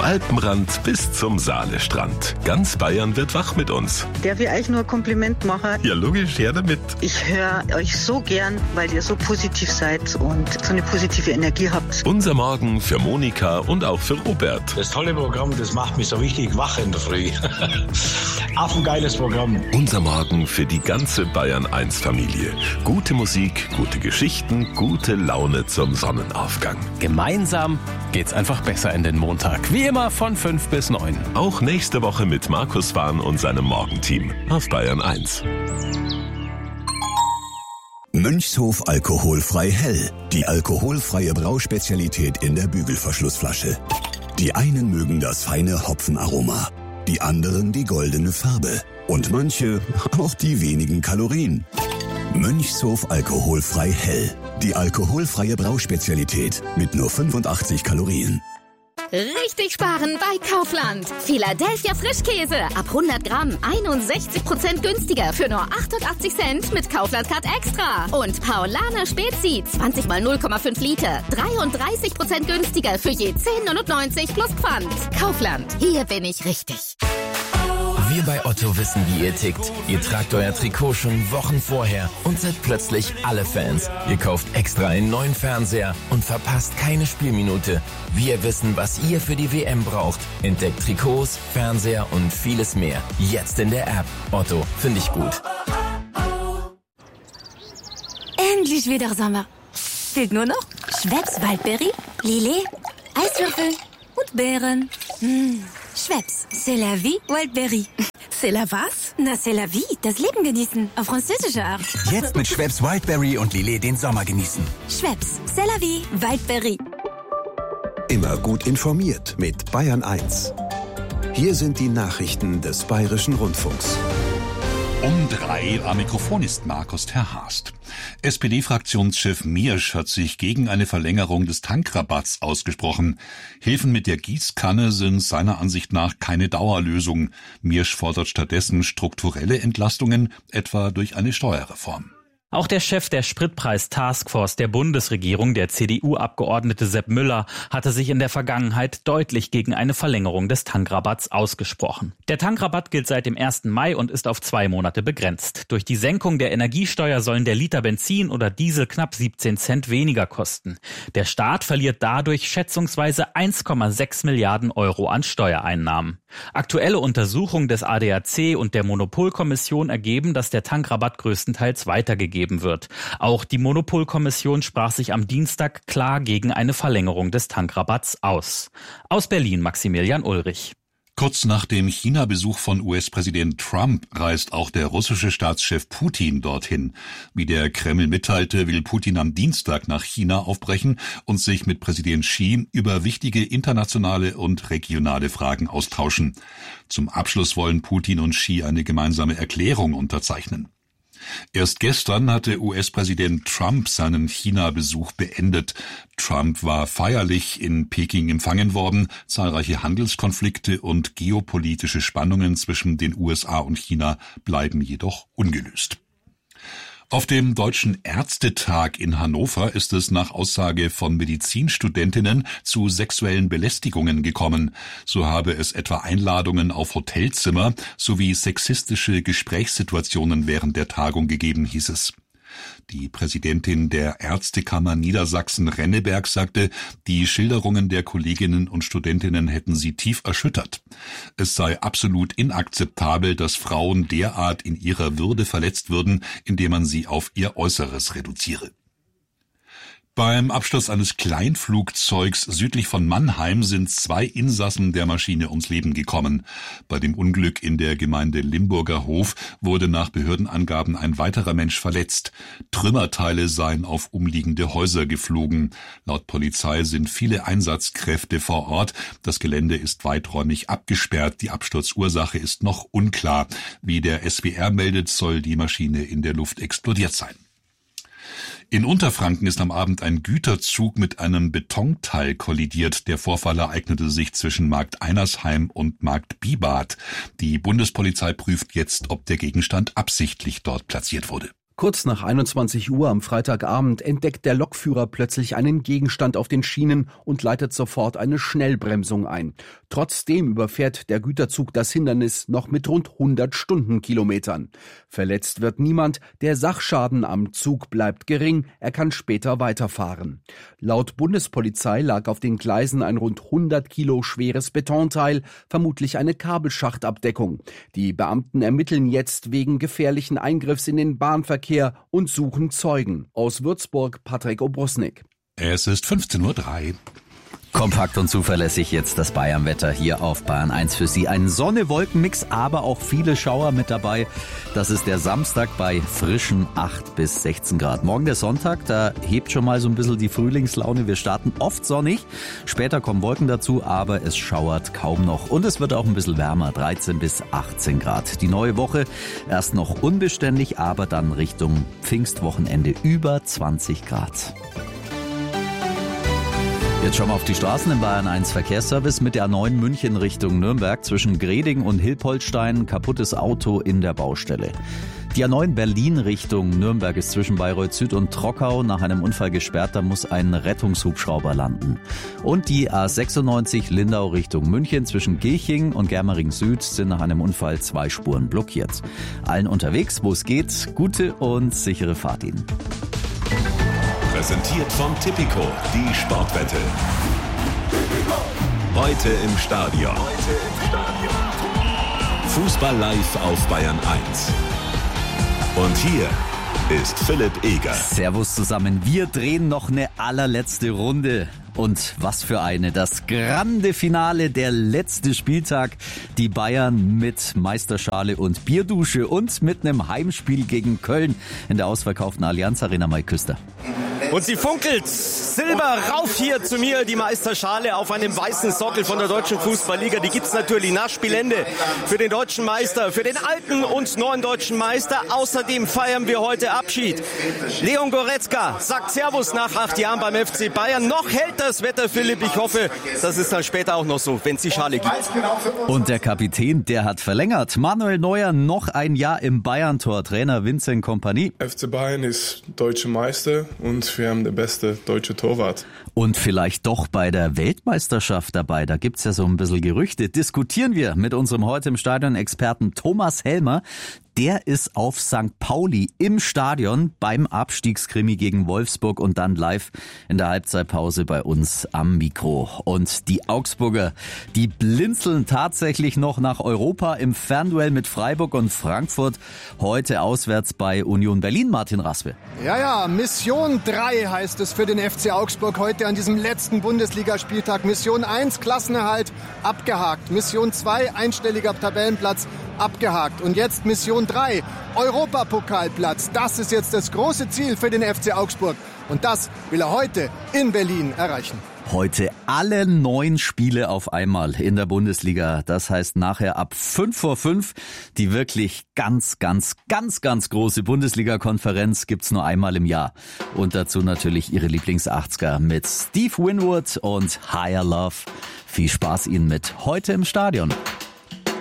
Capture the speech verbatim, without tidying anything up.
Alpenrand bis zum Saalestrand. Ganz Bayern wird wach mit uns. Darf ich euch nur ein Kompliment machen? Ja, logisch, her damit. Ich höre euch so gern, weil ihr so positiv seid und so eine positive Energie habt. Unser Morgen für Monika und auch für Robert. Das tolle Programm, das macht mich so richtig wach in der Früh. Affengeiles Programm. Unser Morgen für die ganze Bayern eins Familie. Gute Musik, gute Geschichten, gute Laune zum Sonnenaufgang. Gemeinsam geht's einfach besser in den Montag. Wie immer von fünf bis neun. Auch nächste Woche mit Markus Wahn und seinem Morgenteam auf Bayern eins. Mönchshof alkoholfrei hell. Die alkoholfreie Brauspezialität in der Bügelverschlussflasche. Die einen mögen das feine Hopfenaroma, die anderen die goldene Farbe und manche auch die wenigen Kalorien. Mönchshof alkoholfrei hell. Die alkoholfreie Brauspezialität mit nur fünfundachtzig Kalorien. Richtig sparen bei Kaufland. Philadelphia Frischkäse ab hundert Gramm einundsechzig Prozent günstiger für nur achtundachtzig Cent mit Kaufland Card Extra. Und Paulaner Spezi zwanzig mal null Komma fünf Liter dreiunddreißig Prozent günstiger für je zehn neunundneunzig plus Pfand. Kaufland, hier bin ich richtig. Wir bei Otto wissen, wie ihr tickt. Ihr tragt euer Trikot schon Wochen vorher und seid plötzlich alle Fans. Ihr kauft extra einen neuen Fernseher und verpasst keine Spielminute. Wir wissen, was ihr für die W M braucht. Entdeckt Trikots, Fernseher und vieles mehr. Jetzt in der App. Otto, finde ich gut. Endlich wieder Sommer. Fehlt nur noch Schweppes Waldbeere, Lillet, Eiswürfel und Beeren. Mmh. Schweppes, c'est la vie, Wildberry. C'est la was? Na, c'est la vie, das Leben genießen, auf französische Art. Jetzt mit Schweppes Wildberry und Lillet den Sommer genießen. Schweppes, c'est la vie, Wildberry. Immer gut informiert mit Bayern eins. Hier sind die Nachrichten des Bayerischen Rundfunks. Um drei am Mikrofon ist Markus Terhast. S P D-Fraktionschef Miersch hat sich gegen eine Verlängerung des Tankrabatts ausgesprochen. Hilfen mit der Gießkanne sind seiner Ansicht nach keine Dauerlösung. Miersch fordert stattdessen strukturelle Entlastungen, etwa durch eine Steuerreform. Auch der Chef der Spritpreis-Taskforce der Bundesregierung, der C D U-Abgeordnete Sepp Müller, hatte sich in der Vergangenheit deutlich gegen eine Verlängerung des Tankrabatts ausgesprochen. Der Tankrabatt gilt seit dem ersten Mai und ist auf zwei Monate begrenzt. Durch die Senkung der Energiesteuer sollen der Liter Benzin oder Diesel knapp siebzehn Cent weniger kosten. Der Staat verliert dadurch schätzungsweise eins Komma sechs Milliarden Euro an Steuereinnahmen. Aktuelle Untersuchungen des A D A C und der Monopolkommission ergeben, dass der Tankrabatt größtenteils weitergegeben wird. Auch die Monopolkommission sprach sich am Dienstag klar gegen eine Verlängerung des Tankrabatts aus. Aus Berlin Maximilian Ulrich. Kurz nach dem China-Besuch von U S-Präsident Trump reist auch der russische Staatschef Putin dorthin. Wie der Kreml mitteilte, will Putin am Dienstag nach China aufbrechen und sich mit Präsident Xi über wichtige internationale und regionale Fragen austauschen. Zum Abschluss wollen Putin und Xi eine gemeinsame Erklärung unterzeichnen. Erst gestern hatte U S-Präsident Trump seinen China-Besuch beendet. Trump war feierlich in Peking empfangen worden. Zahlreiche Handelskonflikte und geopolitische Spannungen zwischen den U S A und China bleiben jedoch ungelöst. Auf dem Deutschen Ärztetag in Hannover ist es nach Aussage von Medizinstudentinnen zu sexuellen Belästigungen gekommen. So habe es etwa Einladungen auf Hotelzimmer sowie sexistische Gesprächssituationen während der Tagung gegeben, hieß es. Die Präsidentin der Ärztekammer Niedersachsen-Renneberg sagte, die Schilderungen der Kolleginnen und Studentinnen hätten sie tief erschüttert. Es sei absolut inakzeptabel, dass Frauen derart in ihrer Würde verletzt würden, indem man sie auf ihr Äußeres reduziere. Beim Absturz eines Kleinflugzeugs südlich von Mannheim sind zwei Insassen der Maschine ums Leben gekommen. Bei dem Unglück in der Gemeinde Limburger Hof wurde nach Behördenangaben ein weiterer Mensch verletzt. Trümmerteile seien auf umliegende Häuser geflogen. Laut Polizei sind viele Einsatzkräfte vor Ort. Das Gelände ist weiträumig abgesperrt. Die Absturzursache ist noch unklar. Wie der S W R meldet, soll die Maschine in der Luft explodiert sein. In Unterfranken ist am Abend ein Güterzug mit einem Betonteil kollidiert. Der Vorfall ereignete sich zwischen Markt Einersheim und Markt Bibart. Die Bundespolizei prüft jetzt, ob der Gegenstand absichtlich dort platziert wurde. Kurz nach einundzwanzig Uhr am Freitagabend entdeckt der Lokführer plötzlich einen Gegenstand auf den Schienen und leitet sofort eine Schnellbremsung ein. Trotzdem überfährt der Güterzug das Hindernis noch mit rund hundert Stundenkilometern. Verletzt wird niemand, der Sachschaden am Zug bleibt gering, er kann später weiterfahren. Laut Bundespolizei lag auf den Gleisen ein rund hundert Kilo schweres Betonteil, vermutlich eine Kabelschachtabdeckung. Die Beamten ermitteln jetzt wegen gefährlichen Eingriffs in den Bahnverkehr und suchen Zeugen. Aus Würzburg Patrick Obrusnik. Es ist fünfzehn Uhr drei. Kompakt und zuverlässig jetzt das Bayern-Wetter hier auf Bayern eins für Sie. Ein Sonne-Wolken-Mix, aber auch viele Schauer mit dabei. Das ist der Samstag bei frischen acht bis sechzehn Grad. Morgen der Sonntag, da hebt schon mal so ein bisschen die Frühlingslaune. Wir starten oft sonnig, später kommen Wolken dazu, aber es schauert kaum noch. Und es wird auch ein bisschen wärmer, dreizehn bis achtzehn Grad. Die neue Woche erst noch unbeständig, aber dann Richtung Pfingstwochenende über zwanzig Grad. Jetzt schauen wir auf die Straßen im Bayern eins Verkehrsservice mit der A neun München Richtung Nürnberg zwischen Greding und Hilpoltstein. Kaputtes Auto in der Baustelle. Die A neun Berlin Richtung Nürnberg ist zwischen Bayreuth Süd und Trockau nach einem Unfall gesperrt. Da muss ein Rettungshubschrauber landen. Und die A sechsundneunzig Lindau Richtung München zwischen Gilching und Germering Süd sind nach einem Unfall zwei Spuren blockiert. Allen unterwegs, wo es geht, gute und sichere Fahrt Ihnen. Präsentiert von Tipico, die Sportwette. Heute im Stadion. Fußball live auf Bayern eins. Und hier ist Philipp Eger. Servus zusammen, wir drehen noch eine allerletzte Runde. Und was für eine, das grande Finale, der letzte Spieltag. Die Bayern mit Meisterschale und Bierdusche und mit einem Heimspiel gegen Köln in der ausverkauften Allianz Arena. Mike Küster. Und sie funkelt Silber rauf hier zu mir, die Meisterschale auf einem weißen Sockel von der Deutschen Fußballliga. Die gibt's natürlich nach Spielende für den deutschen Meister, für den alten und neuen deutschen Meister. Außerdem feiern wir heute Abschied. Leon Goretzka sagt Servus nach acht Jahren beim F C Bayern. Noch hält das Wetter, Philipp. Ich hoffe, das ist dann später auch noch so, wenn es die Schale gibt. Und der Kapitän, der hat verlängert. Manuel Neuer noch ein Jahr im Bayern-Tor. Trainer Vincent Kompany. F C Bayern ist deutscher Meister und wir haben den besten deutschen Torwart. Und vielleicht doch bei der Weltmeisterschaft dabei. Da gibt's ja so ein bisschen Gerüchte. Diskutieren wir mit unserem heute im Stadion-Experten Thomas Helmer. Der ist auf Sankt Pauli im Stadion beim Abstiegskrimi gegen Wolfsburg und dann live in der Halbzeitpause bei uns am Mikro. Und die Augsburger, die blinzeln tatsächlich noch nach Europa im Fernduell mit Freiburg und Frankfurt. Heute auswärts bei Union Berlin. Martin Raspe. Ja, ja, Mission drei heißt es für den F C Augsburg heute an diesem letzten Bundesligaspieltag. Mission eins, Klassenerhalt, abgehakt. Mission zwei, einstelliger Tabellenplatz, abgehakt. Und jetzt Mission drei, Europapokalplatz. Das ist jetzt das große Ziel für den F C Augsburg. Und das will er heute in Berlin erreichen. Heute alle neun Spiele auf einmal in der Bundesliga. Das heißt nachher ab fünf vor fünf die wirklich ganz, ganz, ganz, ganz große Bundesliga-Konferenz gibt's nur einmal im Jahr. Und dazu natürlich Ihre Lieblings-achtziger mit Steve Winwood und Higher Love. Viel Spaß Ihnen mit heute im Stadion.